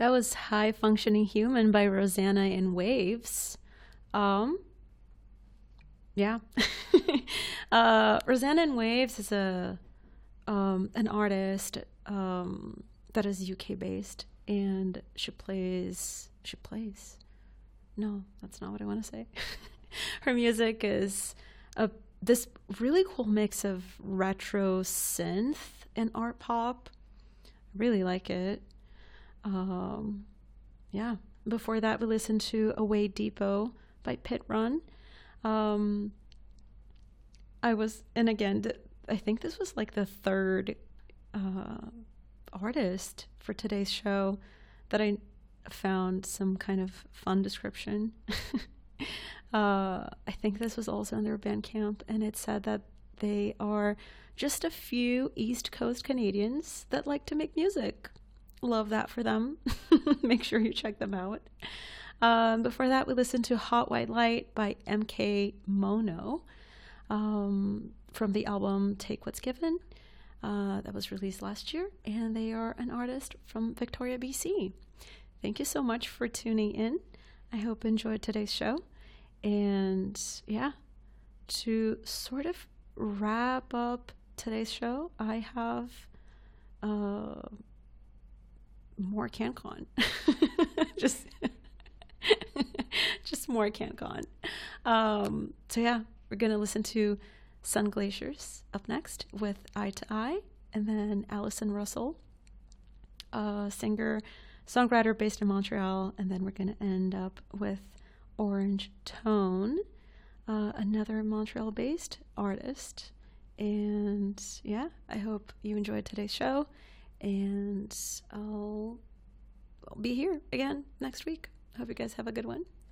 That was High Functioning Human by Rosanna in Waves. Um, yeah. Rosanna in Waves is a an artist that is UK based, and she plays. No, that's not what I want to say. Her music is this really cool mix of retro synth and art pop. I really like it. Um, yeah. Before that, we listened to Away Depot by Pit Run. Um, and again, I think this was like the third uh, artist for today's show that I found some kind of fun description. I think this was also on their Bandcamp, and it said that they are just a few East Coast Canadians that like to make music. Love that for them. Make sure you check them out. Before that, we listened to Hot White Light by MK Mono from the album Take What's Given. That was released last year, and they are an artist from Victoria, BC. Thank you so much for tuning in. I hope you enjoyed today's show. And yeah, to sort of wrap up today's show, I have more CanCon. just just more CanCon. So yeah, we're gonna listen to Sun Glaciers up next with Eye to Eye, and then Alison Russell, singer songwriter based in Montreal, and then we're gonna end up with Orange Tone, another Montreal based artist. And yeah, I hope you enjoyed today's show, and I'll be here again next week. Hope you guys have a good one.